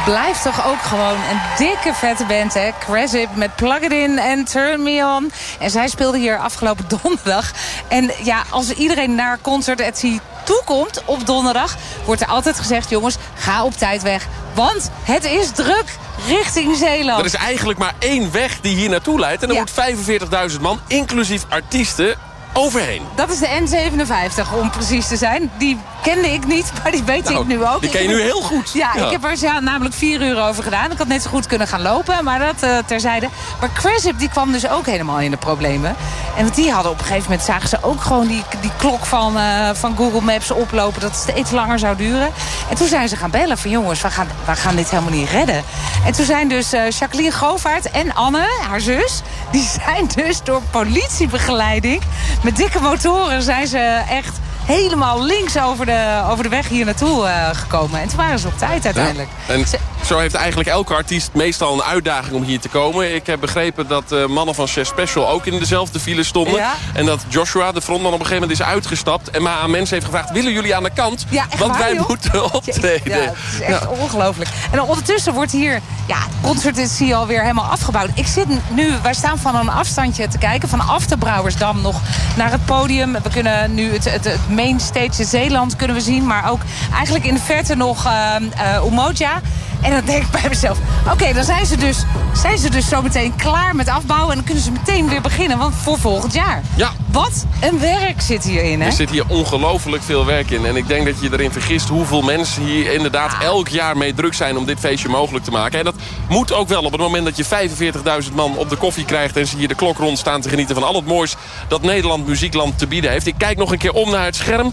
blijft toch ook gewoon een dikke vette band, hè? Cressip met Plug It In en Turn Me On. En zij speelden hier afgelopen donderdag. En ja, als iedereen naar Concert at Sea toekomt op donderdag, wordt er altijd gezegd, jongens, ga op tijd weg. Want het is druk richting Zeeland. Er is eigenlijk maar één weg die hier naartoe leidt. En er moet 45.000 man, inclusief artiesten, overheen. Dat is de N57, om precies te zijn. Die kende ik niet, maar die weet ik nu ook. Die ken je nu heel goed. Ja, ik heb er namelijk 4 uur over gedaan. Ik had net zo goed kunnen gaan lopen, maar dat terzijde. Maar Cressip, die kwam dus ook helemaal in de problemen. En want die hadden op een gegeven moment, zagen ze ook gewoon die klok van Google Maps oplopen, dat het steeds langer zou duren. En toen zijn ze gaan bellen van, jongens, we gaan dit helemaal niet redden. En toen zijn dus Jacqueline Govaert en Anne, haar zus, die zijn dus door politiebegeleiding met dikke motoren zijn ze echt helemaal links over de weg hier naartoe gekomen. En toen waren ze op tijd uiteindelijk. Ja. En zo heeft eigenlijk elke artiest meestal een uitdaging om hier te komen. Ik heb begrepen dat mannen van Chef Special ook in dezelfde file stonden. Ja. En dat Joshua, de frontman, op een gegeven moment is uitgestapt. En maar aan mensen heeft gevraagd, willen jullie aan de kant? Ja, want wij moeten optreden. Ja, het is echt ongelooflijk. En ondertussen wordt hier Concert at Sea alweer helemaal afgebouwd. Ik zit nu, wij staan van een afstandje te kijken, vanaf de Brouwersdam nog naar het podium. We kunnen nu het mainstage Zeeland kunnen we zien, maar ook eigenlijk in de verte nog Umoja. En dan denk ik bij mezelf, oké, dan zijn ze dus zo meteen klaar met afbouwen. En dan kunnen ze meteen weer beginnen, want voor volgend jaar. Ja. Wat een werk zit hierin, hè? Er zit hier ongelooflijk veel werk in. En ik denk dat je erin vergist hoeveel mensen hier inderdaad elk jaar mee druk zijn om dit feestje mogelijk te maken. En dat moet ook wel op het moment dat je 45.000 man op de koffie krijgt en ze hier de klok rond staan te genieten van al het moois dat Nederland Muziekland te bieden heeft. Ik kijk nog een keer om naar het scherm.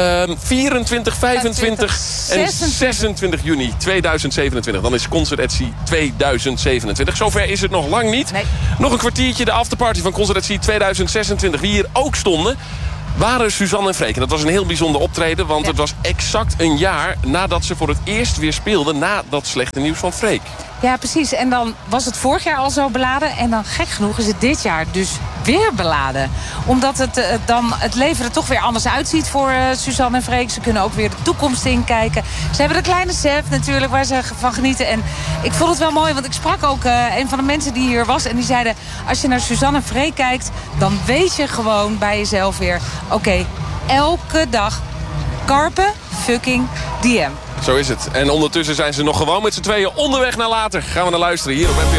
24, 25 en 26 juni 2027. Dan is Concert at Sea 2027. Zover is het nog lang niet. Nee. Nog een kwartiertje de afterparty van Concert at Sea 2026. Wie hier ook stonden, waren Suzanne en Freek. En dat was een heel bijzonder optreden, want het was exact een jaar nadat ze voor het eerst weer speelden, na dat slechte nieuws van Freek. Ja, precies. En dan was het vorig jaar al zo beladen. En dan gek genoeg is het dit jaar dus weer beladen. Omdat het leven er toch weer anders uitziet voor Suzanne en Freek. Ze kunnen ook weer de toekomst inkijken. Ze hebben de kleine Sef natuurlijk, waar ze van genieten. En ik vond het wel mooi, want ik sprak ook een van de mensen die hier was. En die zeiden, als je naar Suzanne en Freek kijkt, dan weet je gewoon bij jezelf weer, oké, elke dag Carpe fucking diem. Zo is het. En ondertussen zijn ze nog gewoon met z'n tweeën onderweg naar later. Gaan we naar luisteren hier op NPO.